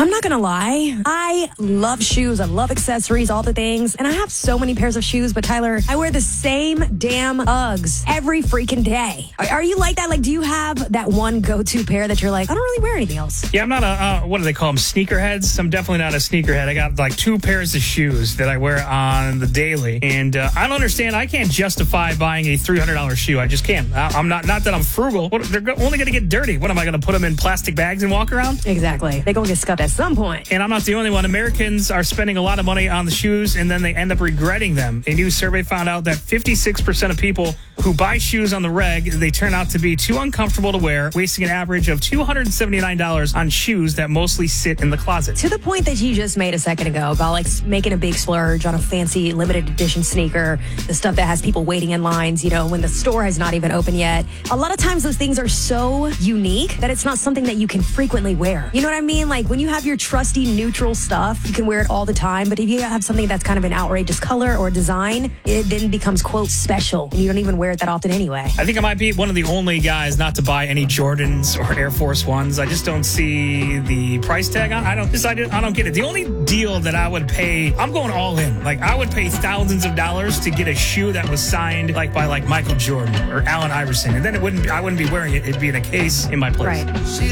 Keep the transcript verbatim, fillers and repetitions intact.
I'm not going to lie. I love shoes. I love accessories, all the things. And I have so many pairs of shoes. But Tyler, I wear the same damn Uggs every freaking day. Are, are you like that? Like, do you have that one go-to pair that you're like, I don't really wear anything else? Yeah, I'm not a, uh, what do they call them, sneakerheads? I'm definitely not a sneakerhead. I got like two pairs of shoes that I wear on the daily. And uh, I don't understand. I can't justify buying a three hundred dollars shoe. I just can't. I, I'm not, not that I'm frugal. What, they're go- only going to get dirty. What, am I going to put them in plastic bags and walk around? Exactly. They're going to get scuffed at some point. And I'm not the only one. Americans are spending a lot of money on the shoes and then they end up regretting them. A new survey found out that fifty-six percent of people who buy shoes on the reg, they turn out to be too uncomfortable to wear, wasting an average of two hundred seventy-nine dollars on shoes that mostly sit in the closet. To the point that you just made a second ago about like making a big splurge on a fancy limited edition sneaker, the stuff that has people waiting in lines, you know, when the store has not even opened yet. A lot of times those things are so unique that it's not something that you can frequently wear. You know what I mean? Like when you have your trusty neutral stuff, you can wear it all the time. But if you have something that's kind of an outrageous color or design, it then becomes, quote, special. And you don't even wear it that often anyway. I think I might be one of the only guys not to buy any Jordans or Air Force Ones. I just don't see the price tag on. I don't just I don't, I don't get it. The only deal that I would pay, I'm going all in. Like I would pay thousands of dollars to get a shoe that was signed like by like Michael Jordan or Allen Iverson, and then it wouldn't. I wouldn't be wearing it. It'd be in a case in my place. Right.